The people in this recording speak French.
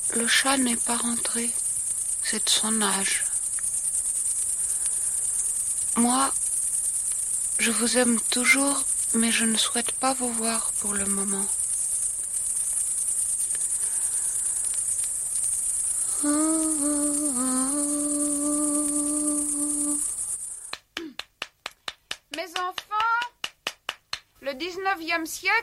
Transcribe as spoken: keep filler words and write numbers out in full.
Le chat n'est pas rentré. C'est de son âge. Moi, je vous aime toujours, mais je ne souhaite pas vous voir pour le moment. Mes enfants, le dix-neuvième siècle